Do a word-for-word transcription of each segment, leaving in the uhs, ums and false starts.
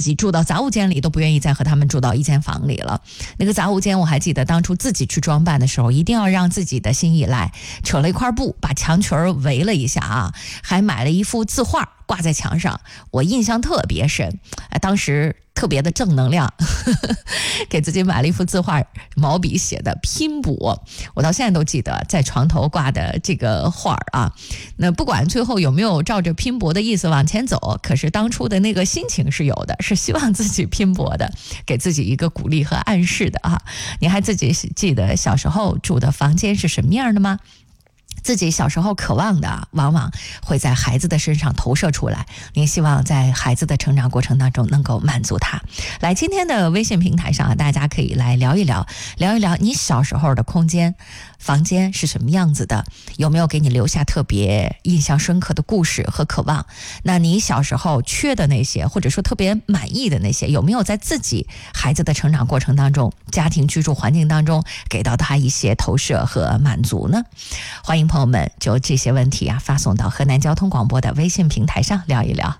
己住到杂物间里都不愿意再和他们住到一间房里了。那个杂物间我还记得当初自己去装扮的时候，一定要让自己的心意来，扯了一块布把墙裙围了一下啊，还买了一幅字画挂在墙上，我印象特别深。当时特别的正能量，呵呵，给自己买了一幅字画，毛笔写的拼搏，我到现在都记得在床头挂的这个画啊。那不管最后有没有照着拼搏的意思往前走，可是当初的那个心情是有的，是希望自己拼搏的，给自己一个鼓励和暗示的啊。你还自己记得小时候住的房间是什么样的吗？自己小时候渴望的往往会在孩子的身上投射出来，您希望在孩子的成长过程当中能够满足他。来，今天的微信平台上啊，大家可以来聊一聊聊一聊你小时候的空间房间是什么样子的，有没有给你留下特别印象深刻的故事和渴望。那你小时候缺的那些，或者说特别满意的那些，有没有在自己孩子的成长过程当中，家庭居住环境当中给到他一些投射和满足呢？欢迎朋友们就这些问题啊发送到河南交通广播的微信平台上聊一聊。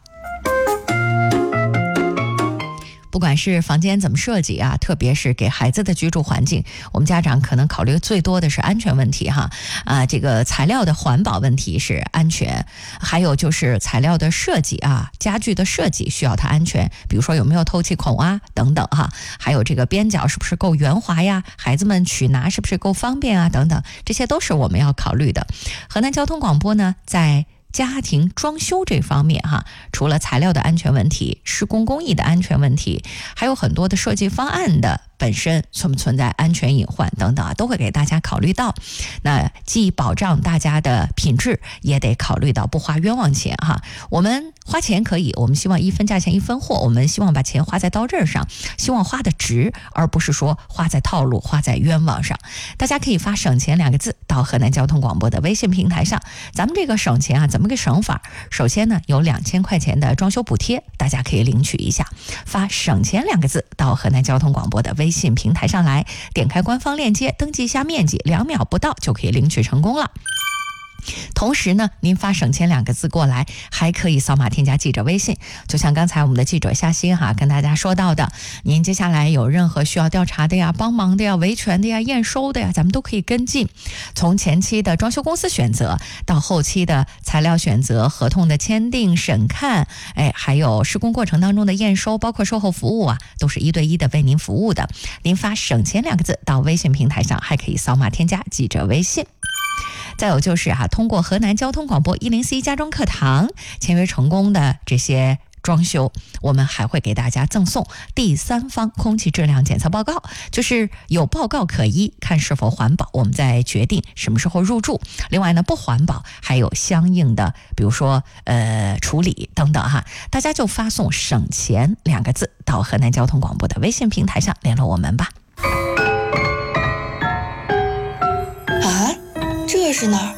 不管是房间怎么设计啊，特别是给孩子的居住环境，我们家长可能考虑最多的是安全问题哈，啊，这个材料的环保问题是安全，还有就是材料的设计啊，家具的设计需要它安全，比如说有没有透气孔啊等等哈，还有这个边角是不是够圆滑呀，孩子们取拿是不是够方便啊等等，这些都是我们要考虑的。河南交通广播呢，在家庭装修这方面哈，除了材料的安全问题，施工工艺的安全问题，还有很多的设计方案的本身存不存在安全隐患等等啊，都会给大家考虑到。那既保障大家的品质，也得考虑到不花冤枉钱哈。我们花钱可以，我们希望一分价钱一分货，我们希望把钱花在刀刃上，希望花的值，而不是说花在套路、花在冤枉上。大家可以发省钱两个字到河南交通广播的微信平台上。咱们这个省钱啊，怎么个省法？首先呢，有两千块钱的装修补贴，大家可以领取一下。发省钱两个字到河南交通广播的微信平台上来，点开官方链接，登记一下面积，两秒不到就可以领取成功了。同时呢，您发省钱两个字过来，还可以扫码添加记者微信。就像刚才我们的记者夏欣哈跟大家说到的，您接下来有任何需要调查的呀、帮忙的呀、维权的呀、验收的呀，咱们都可以跟进。从前期的装修公司选择，到后期的材料选择、合同的签订、审看，哎，还有施工过程当中的验收，包括售后服务啊，都是一对一的为您服务的。您发省钱两个字到微信平台上，还可以扫码添加记者微信。再有就是啊，通过河南交通广播一零四一家装课堂签约成功的这些装修，我们还会给大家赠送第三方空气质量检测报告，就是有报告可依，看是否环保，我们再决定什么时候入住。另外呢，不环保还有相应的，比如说呃处理等等哈，大家就发送省钱两个字到河南交通广播的微信平台上联络我们吧。 啊，这是哪儿？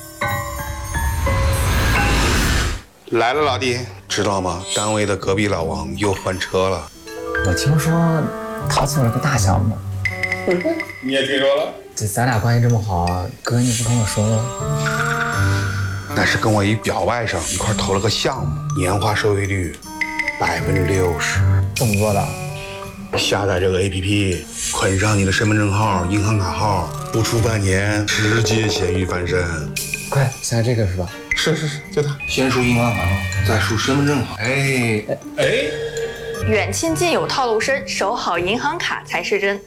来了，老弟，知道吗？单位的隔壁老王又换车了。 我听说他做了个大项目。 你也听说了？ 这咱俩关系这么好，哥你不跟我说吗？ 那是跟我一表外甥一块投了个项目，年化收益率百分之六十。 怎么做的？ 下载这个 A P P， 捆上你的身份证号、银行卡号，不出半年直接咸鱼翻身。 快，下载这个是吧？ 是是是，就它。先输银行卡号，再输身份证号。哎哎， 远亲近友套路深，守好银行卡才是真。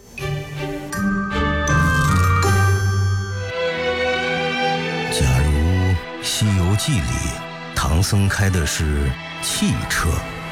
假如《西游记》里唐僧开的是汽车，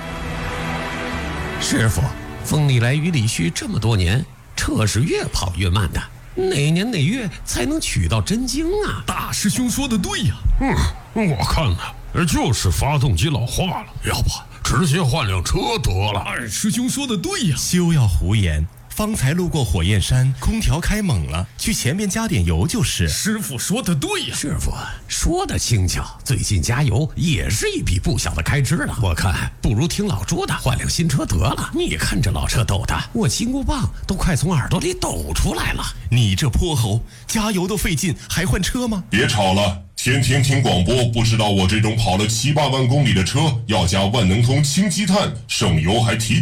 师傅，风里来雨里去这么多年，车是越跑越慢的，哪年哪月才能取到真经啊？ 大师兄说的对呀。 嗯，我看呢，就是发动机老化了，要不直接换辆车得了。 二师兄说的对呀。 休要胡言，方才路过火焰山，空调开猛了，去前面加点油就是。 师傅说的对呀。 师傅说的轻巧，最近加油也是一笔不小的开支了。我看不如听老朱的，换辆新车得了。你看这老车抖的，我金箍棒都快从耳朵里抖出来了。 你这泼猴，加油都费劲，还换车吗？ 别吵了，天天听广播，不知道我这种跑了七八万公里的车要加万能通氢积碳，省油还提